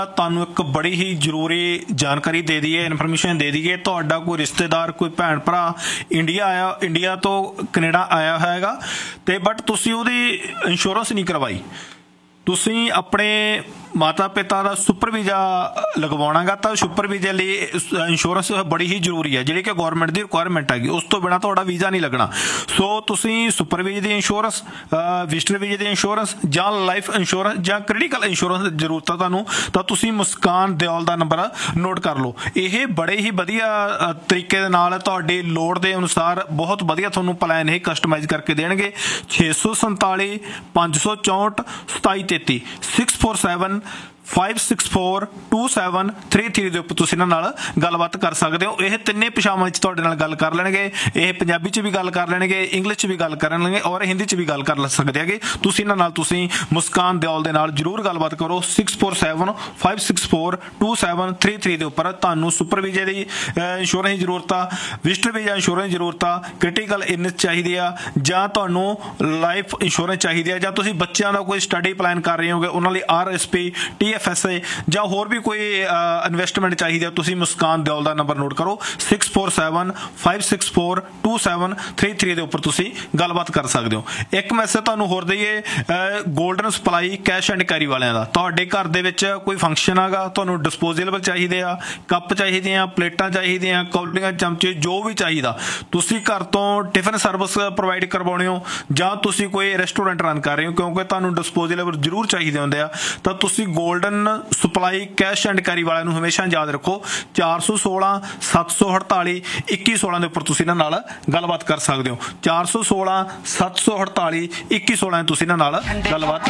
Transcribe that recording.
ਤੁਹਾਨੂੰ ਇੱਕ ਬੜੀ ਹੀ ਜ਼ਰੂਰੀ ਜਾਣਕਾਰੀ ਦੇ ਦਈਏ, ਇਨਫੋਰਮੇਸ਼ਨ ਦੇ ਦਈਏ। ਤੁਹਾਡਾ ਕੋਈ ਰਿਸ਼ਤੇਦਾਰ, ਕੋਈ ਭੈਣ ਭਰਾ ਇੰਡੀਆ ਤੋਂ ਕੈਨੇਡਾ ਆਇਆ ਹੋਏਗਾ ਤੇ ਬਟ ਤੁਸੀਂ ਉਹਦੀ ਇੰਸ਼ੋਰੈਂਸ ਨਹੀਂ ਕਰਵਾਈ। ਤੁਸੀਂ ਆਪਣੇ ਮਾਤਾ ਪਿਤਾ ਦਾ ਸੁਪਰ ਵੀਜ਼ਾ ਲਗਵਾਉਣਾਗਾ ਤਾਂ ਸੁਪਰ ਵੀਜ਼ੇ ਲਈ ਇੰਸ਼ੋਰੈਂਸ ਬੜੀ ਹੀ ਜ਼ਰੂਰੀ ਹੈ, ਜਿਹੜੀ ਕਿ ਗੌਰਮੈਂਟ ਦੀ ਰਿਕੁਆਇਰਮੈਂਟ ਹੈਗੀ। ਉਸ ਤੋਂ ਬਿਨਾਂ ਤੁਹਾਡਾ ਵੀਜ਼ਾ ਨਹੀਂ ਲੱਗਣਾ। ਸੋ ਤੁਸੀਂ ਸੁਪਰ ਵੀਜ਼ੇ ਦੀ ਇੰਸ਼ੋਰੈਂਸ, ਵਿਜ਼ਟਰ ਵੀਜ਼ੇ ਦੀ ਇੰਸ਼ੋਰੈਂਸ ਜਾਂ ਲਾਈਫ ਇੰਸ਼ੋਰੈਂਸ ਜਾਂ ਕ੍ਰਿਟੀਕਲ ਇੰਸ਼ੋਰੈਂਸ ਦੀ ਜ਼ਰੂਰਤ ਹੈ ਤੁਹਾਨੂੰ, ਤਾਂ ਤੁਸੀਂ ਮੁਸਕਾਨ ਦਿਓਲ ਦਾ ਨੰਬਰ ਨੋਟ ਕਰ ਲਓ। ਇਹ ਬੜੇ ਹੀ ਵਧੀਆ ਤਰੀਕੇ ਦੇ ਨਾਲ ਤੁਹਾਡੀ ਲੋੜ ਦੇ ਅਨੁਸਾਰ ਬਹੁਤ ਵਧੀਆ ਤੁਹਾਨੂੰ ਪਲਾਨ ਇਹ ਕਸਟਮਾਈਜ਼ ਕਰਕੇ ਦੇਣਗੇ। 647 564 2733 647 564 2733 ਦੇ ਉੱਪਰ ਤੁਸੀਂ ਇਹਨਾਂ ਨਾਲ ਗੱਲਬਾਤ ਕਰ ਸਕਦੇ ਹੋ। ਇਹ ਤਿੰਨੇ ਭਾਸ਼ਾਵਾਂ ਵਿੱਚ ਤੁਹਾਡੇ ਨਾਲ ਗੱਲ ਕਰ ਲੈਣਗੇ। ਇਹ ਪੰਜਾਬੀ 'ਚ ਵੀ ਗੱਲ ਕਰ ਲੈਣਗੇ, ਇੰਗਲਿਸ਼ 'ਚ ਵੀ ਗੱਲ ਕਰਨਗੇ ਔਰ ਹਿੰਦੀ 'ਚ ਵੀ ਗੱਲ ਕਰ ਸਕਦੇ ਹੈਗੇ। ਤੁਸੀਂ ਇਹਨਾਂ ਨਾਲ ਤੁਸੀਂ ਮੁਸਕਾਨ ਦਿਓਲ ਦੇ ਨਾਲ ਜ਼ਰੂਰ ਗੱਲਬਾਤ ਕਰੋ। 647 564 2733 ਦੇ ਉੱਪਰ ਤੁਹਾਨੂੰ ਸੁਪਰ ਵੀਜ਼ੇ ਦੀ ਇੰਸ਼ੋਰੈਂਸ ਦੀ ਜ਼ਰੂਰਤ ਆ, ਵਿਜ਼ਟਰ ਵੀਜ਼ਾ ਇੰਸ਼ੋਰੈਂਸ ਦੀ ਜ਼ਰੂਰਤ ਆ, ਕ੍ਰਿਟੀਕਲ ਇਲਨੈਸ ਚਾਹੀਦੀ ਆ, ਜਾਂ ਤੁਹਾਨੂੰ ਲਾਈਫ ਇੰਸ਼ੋਰੈਂਸ ਚਾਹੀਦੀ ਆ, ਜਾਂ ਤੁਸੀਂ ਬੱਚਿਆਂ ਦਾ ਕੋਈ ਸਟੱਡੀ ਪਲਾਨ ਕਰ ਰਹੇ ਹੋਗੇ ਉਹਨਾਂ ਲਈ RSP TFSA ਜਾਂ ਹੋਰ ਵੀ ਕੋਈ ਇਨਵੈਸਟਮੈਂਟ ਚਾਹੀਦੀ ਆ, ਤੁਸੀਂ ਮੁਸਕਾਨ ਦਿਓਲ ਦਾ ਨੰਬਰ ਨੋਟ ਕਰੋ। 647 564 2733 ਦੇ ਉੱਪਰ ਤੁਸੀਂ ਗੱਲਬਾਤ ਕਰ ਸਕਦੇ ਹੋ। ਇੱਕ ਮੈਸੇਜ ਤੁਹਾਨੂੰ ਹੋਰ ਦਈਏ, golden supply cash and carry ਵਾਲਿਆਂ ਦਾ। ਤੁਹਾਡੇ ਘਰ ਦੇ ਵਿੱਚ ਕੋਈ ਫੰਕਸ਼ਨ ਹੈਗਾ, ਤੁਹਾਨੂੰ ਡਿਸਪੋਜ਼ੇਬਲ ਚਾਹੀਦੇ ਆ, ਕੱਪ ਚਾਹੀਦੇ ਆ, ਪਲੇਟਾਂ ਚਾਹੀਦੀਆਂ, ਕੌਲੀਆਂ, ਚਮਚੇ, ਜੋ ਵੀ ਚਾਹੀਦਾ, ਤੁਸੀਂ ਘਰ ਤੋਂ ਟਿਫਨ ਸਰਵਿਸ ਪ੍ਰੋਵਾਈਡ ਕਰਵਾਉਣੇ ਹੋ ਜਾਂ ਤੁਸੀਂ ਕੋਈ ਰੈਸਟੋਰੈਂਟ ਰਨ ਕਰ ਰਹੇ ਹੋ, ਕਿਉਂਕਿ ਤੁਹਾਨੂੰ ਡਿਸਪੋਜ਼ੇਬਲ ਜ਼ਰੂਰ ਚਾਹੀਦੇ ਹੁੰਦੇ ਆ, ਤਾਂ ਤੁਸੀਂ golden supply cash and carry ਵਾਲਿਆਂ ਨੂੰ ਹਮੇਸ਼ਾ ਯਾਦ ਰੱਖੋ। 416 748 2116 ਦੇ ਉੱਪਰ ਤੁਸੀਂ ਇਹਨਾਂ ਨਾਲ ਗੱਲਬਾਤ ਕਰ ਸਕਦੇ ਹੋ। 416 748 2116 ਤੁਸੀਂ ਇਹਨਾਂ ਨਾਲ ਗੱਲਬਾਤ